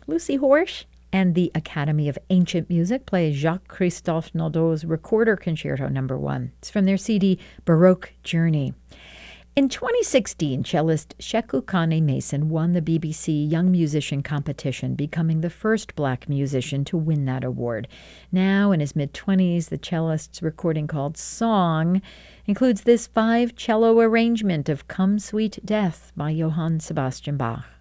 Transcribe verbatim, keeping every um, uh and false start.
Lucy Horsch and the Academy of Ancient Music play Jacques-Christophe Naudot's Recorder Concerto Number One. It's from their C D Baroque Journey. In twenty sixteen, cellist Sheku Kane Mason won the B B C Young Musician Competition, becoming the first black musician to win that award. Now, in his mid-twenties, the cellist's recording called Song includes this five-cello arrangement of Come Sweet Death by Johann Sebastian Bach.